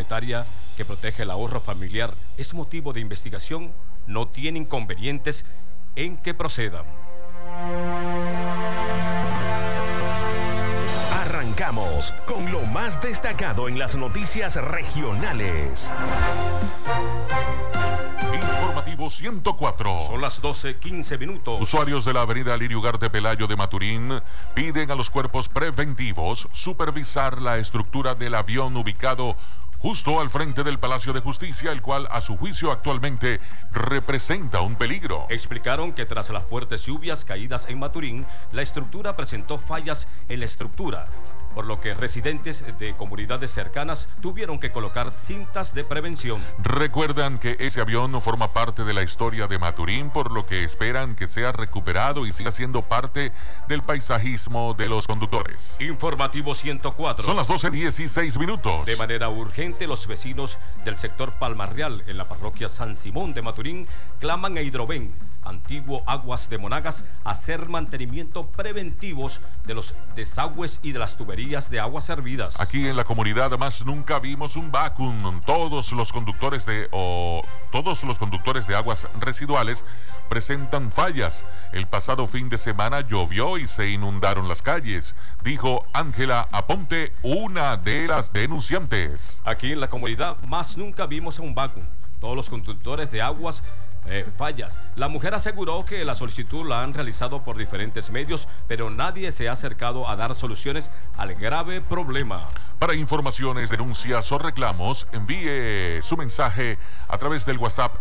tributaria que protege el ahorro familiar es motivo de investigación, no tiene inconvenientes en que procedan. Arrancamos con lo más destacado en las noticias regionales. Informativo 104. Son las 12:15 minutos. Usuarios de la avenida Lirio Ugarte Pelayo de Maturín piden a los cuerpos preventivos supervisar la estructura del avión ubicado justo al frente del Palacio de Justicia, el cual a su juicio actualmente representa un peligro. Explicaron que tras las fuertes lluvias caídas en Maturín, la estructura presentó fallas en la estructura, por lo que residentes de comunidades cercanas tuvieron que colocar cintas de prevención. Recuerdan que ese avión no forma parte de la historia de Maturín, por lo que esperan que sea recuperado y siga siendo parte del paisajismo de los conductores. Informativo 104. Son las 12:16 minutos. De manera urgente, los vecinos del sector Palmarreal, en la parroquia San Simón de Maturín, claman a Hidroven, antiguo Aguas de Monagas, a hacer mantenimiento preventivos de los desagües y de las tuberías de aguas servidas. Aquí en la comunidad más nunca vimos un vacuum. Todos los conductores de aguas residuales presentan fallas. El pasado fin de semana llovió y se inundaron las calles, dijo Ángela Aponte, una de las denunciantes. Aquí en la comunidad más nunca vimos un vacuum. Todos los conductores de aguas fallas. La mujer aseguró que la solicitud la han realizado por diferentes medios, pero nadie se ha acercado a dar soluciones al grave problema. Para informaciones, denuncias o reclamos, envíe su mensaje a través del WhatsApp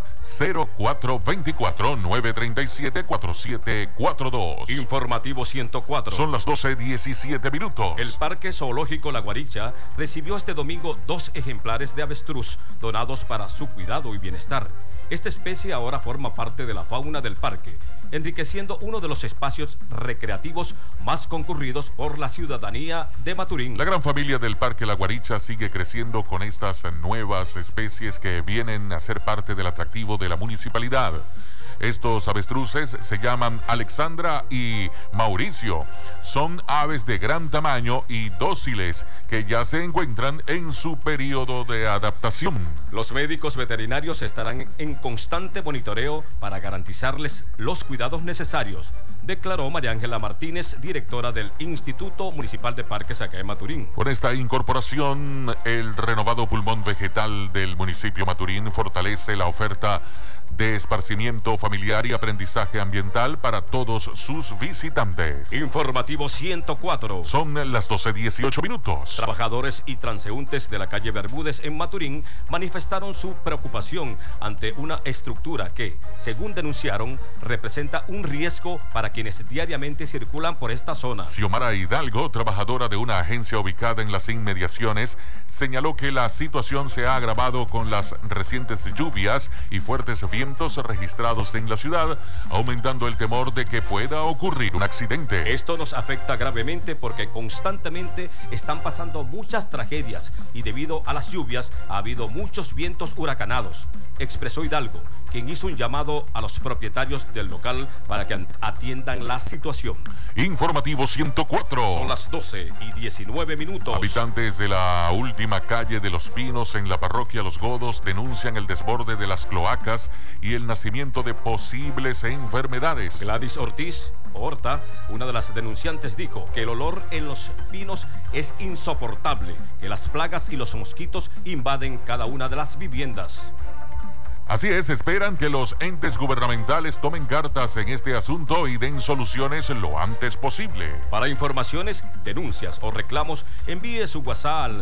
0424-937-4742. Informativo 104. Son las 12:17 minutos. El Parque Zoológico La Guaricha recibió este domingo 2 ejemplares de avestruz donados para su cuidado y bienestar. Esta especie ahora forma parte de la fauna del parque, enriqueciendo uno de los espacios recreativos más concurridos por la ciudadanía de Maturín. La gran familia del Parque La Guaricha sigue creciendo con estas nuevas especies que vienen a ser parte del atractivo de la municipalidad. Estos avestruces se llaman Alexandra y Mauricio. Son aves de gran tamaño y dóciles que ya se encuentran en su periodo de adaptación. Los médicos veterinarios estarán en constante monitoreo para garantizarles los cuidados necesarios, declaró María Ángela Martínez, directora del Instituto Municipal de Parques acá en Maturín. Con esta incorporación, el renovado pulmón vegetal del municipio Maturín fortalece la oferta de esparcimiento familiar y aprendizaje ambiental para todos sus visitantes. Informativo 104. Son las 12:18 minutos. Trabajadores y transeúntes de la calle Bermúdez en Maturín manifestaron su preocupación ante una estructura que, según denunciaron, representa un riesgo para quienes diariamente circulan por esta zona. Xiomara Hidalgo, trabajadora de una agencia ubicada en las inmediaciones, señaló que la situación se ha agravado con las recientes lluvias y fuertes vientos registrados en la ciudad, aumentando el temor de que pueda ocurrir un accidente. Esto nos afecta gravemente porque constantemente están pasando muchas tragedias y debido a las lluvias ha habido muchos vientos huracanados, expresó Hidalgo, quien hizo un llamado a los propietarios del local para que atiendan la situación. Informativo 104. Son las 12:19 minutos. Habitantes de la última calle de Los Pinos en la parroquia Los Godos denuncian el desborde de las cloacas y el nacimiento de posibles enfermedades. Gladys Ortiz Horta, una de las denunciantes, dijo que el olor en Los Pinos es insoportable, que las plagas y los mosquitos invaden cada una de las viviendas. Así es, esperan que los entes gubernamentales tomen cartas en este asunto y den soluciones lo antes posible. Para informaciones, denuncias o reclamos, envíe su WhatsApp al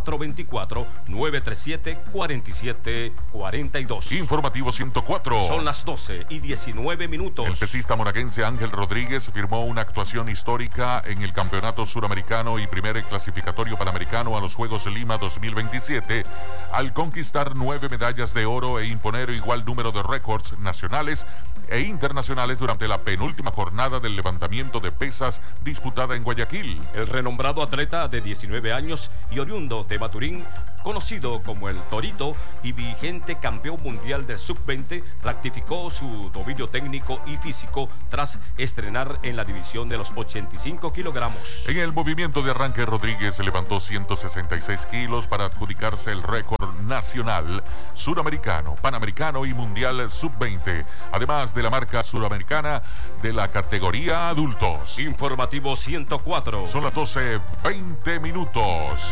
0424-937-4742. Informativo 104. Son las 12:19 minutos. El pesista monaguense Ángel Rodríguez firmó una actuación histórica en el Campeonato Suramericano y primer clasificatorio panamericano a los Juegos Lima 2027 al conquistar 9 medallas de oro e imponer igual número de récords nacionales e internacionales durante la penúltima jornada del levantamiento de pesas disputada en Guayaquil. El renombrado atleta de 19 años y oriundo de Maturín, conocido como el Torito y vigente campeón mundial del sub-20, rectificó su dominio técnico y físico tras estrenar en la división de los 85 kilogramos. En el movimiento de arranque, Rodríguez levantó 166 kilos para adjudicarse el récord nacional, suramericano, panamericano y mundial sub-20, además de la marca suramericana de la categoría adultos. Informativo 104. Son las 12:20 minutos.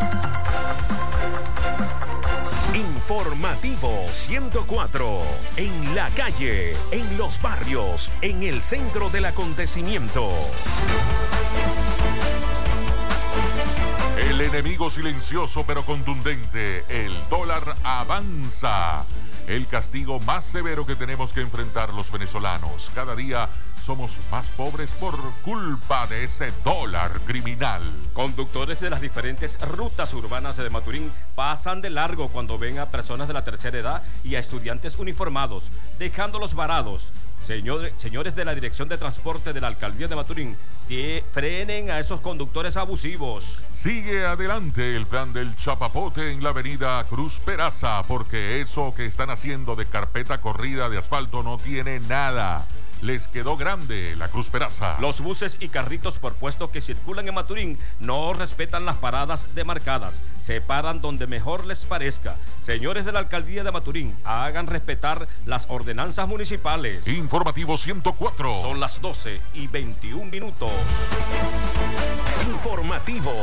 Informativo 104. En la calle, en los barrios, en el centro del acontecimiento. El enemigo silencioso pero contundente, el dólar avanza. El castigo más severo que tenemos que enfrentar los venezolanos. Cada día somos más pobres por culpa de ese dólar criminal. Conductores de las diferentes rutas urbanas de Maturín pasan de largo cuando ven a personas de la tercera edad y a estudiantes uniformados, dejándolos varados. Señores de la Dirección de Transporte de la Alcaldía de Maturín, que frenen a esos conductores abusivos. Sigue adelante el plan del chapapote en la avenida Cruz Peraza, porque eso que están haciendo de carpeta corrida de asfalto no tiene nada. Les quedó grande la Cruz Peraza. Los buses y carritos por puesto que circulan en Maturín no respetan las paradas demarcadas. Se paran donde mejor les parezca. Señores de la Alcaldía de Maturín, hagan respetar las ordenanzas municipales. Informativo 104. Son las 12:21 minutos. Informativo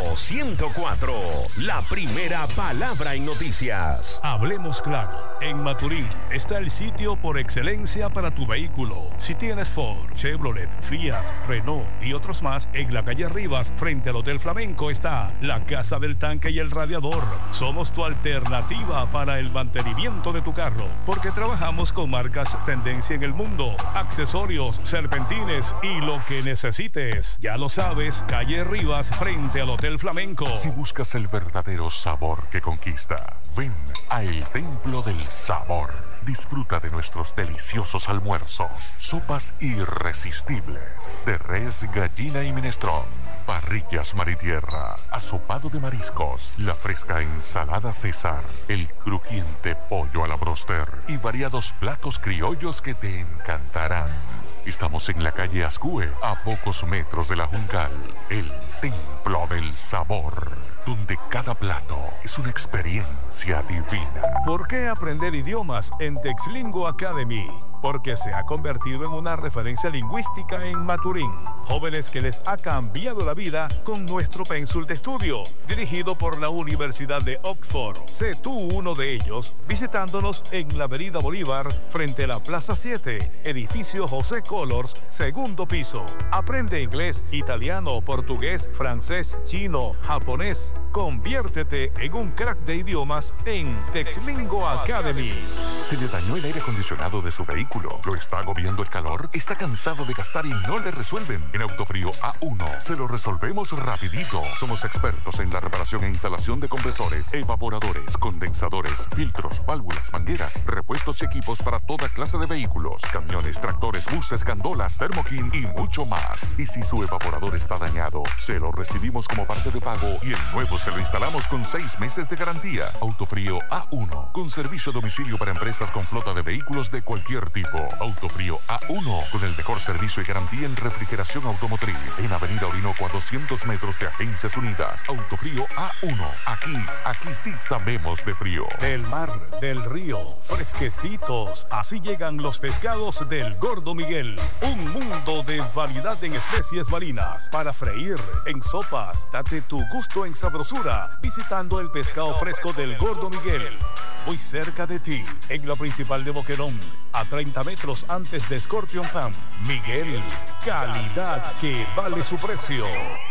104. La primera palabra en noticias. Hablemos claro. En Maturín está el sitio por excelencia para tu vehículo. Si tienes Ford, Chevrolet, Fiat, Renault y otros más, en la calle Rivas, frente al Hotel Flamenco, está la Casa del Tanque y el Radiador. Somos tu alternativa para el mantenimiento de tu carro, porque trabajamos con marcas tendencia en el mundo, accesorios, serpentines y lo que necesites. Ya lo sabes, calle Rivas, frente al Hotel Flamenco. Si buscas el verdadero sabor que conquista, ven a El Templo del Sabor. Disfruta de nuestros deliciosos almuerzos, sopas irresistibles de res, gallina y minestrón, parrillas mar y tierra, asopado de mariscos, la fresca ensalada César, el crujiente pollo a la broster y variados platos criollos que te encantarán. Estamos en la calle Ascue, a pocos metros de la Juncal. El Templo del Sabor, donde cada plato es una experiencia divina. ¿Por qué aprender idiomas en Texlingo Academy? Porque se ha convertido en una referencia lingüística en Maturín. Jóvenes que les ha cambiado la vida con nuestro pénsul de estudio, dirigido por la Universidad de Oxford. Sé tú uno de ellos visitándonos en la Avenida Bolívar, frente a la Plaza 7, edificio José Colors, segundo piso. Aprende inglés, italiano, portugués, francés, chino, japonés. Conviértete en un crack de idiomas en Texlingo Academy. ¿Se le dañó el aire acondicionado de su vehículo? ¿Lo está agobiando el calor? ¿Está cansado de gastar y no le resuelven? En Autofrío A1 se lo resolvemos rapidito. Somos expertos en la reparación e instalación de compresores, evaporadores, condensadores, filtros, válvulas, mangueras, repuestos y equipos para toda clase de vehículos, camiones, tractores, buses, gandolas, Thermokin y mucho más. Y si su evaporador está dañado, se lo recibimos como parte de pago y el nuevo se lo instalamos con 6 meses de garantía. Autofrío A1, con servicio a domicilio para empresas con flota de vehículos de cualquier tipo. Autofrío A1, con el mejor servicio y garantía en refrigeración automotriz. En Avenida Orinoco, a 200 metros de Agencias Unidas. Autofrío A1, aquí sí sabemos de frío. Del mar, del río, fresquecitos. Así llegan los pescados del Gordo Miguel. Un mundo de variedad en especies marinas para freír, en sopas. Date tu gusto en sabrosura visitando el pescado fresco del Gordo Miguel. Muy cerca de ti, en la principal de Boquerón, a 30 metros antes de Scorpion Pan. Miguel, calidad que vale su precio.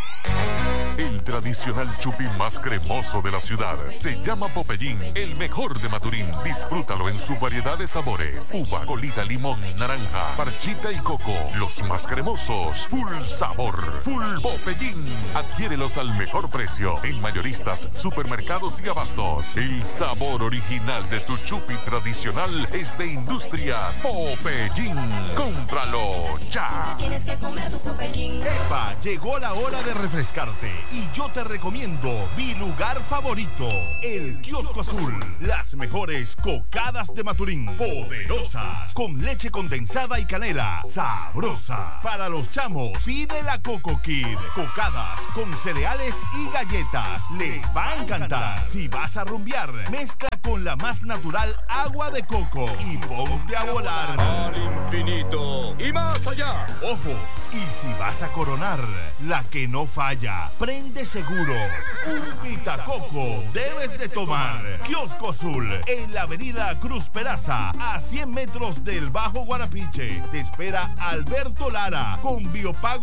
El tradicional chupi más cremoso de la ciudad se llama Popeyín, el mejor de Maturín. Disfrútalo en su variedad de sabores: uva, colita, limón, naranja, parchita y coco. Los más cremosos, full sabor, full Popeyín. Adquiérelos al mejor precio en mayoristas, supermercados y abastos. El sabor original de tu chupi tradicional es de Industrias Popeyín. ¡Cómpralo ya! Tienes que comer tu Popeyín. Epa, llegó la hora de refrescarte y yo te recomiendo mi lugar favorito, el Kiosco Azul. Las mejores cocadas de Maturín, poderosas, con leche condensada y canela, sabrosa. Para los chamos, pide la Coco Kid. Cocadas con cereales y galletas, les va a encantar. Si vas a rumbear, mezcla con la más natural agua de coco y ponte a volar al infinito y más allá. Ojo, y si vas a coronar, la que no falla, prende seguro, un Vitacoco debes de tomar. Kiosco Azul, en la avenida Cruz Peraza, a 100 metros del Bajo Guarapiche. Te espera Alberto Lara, con Biopago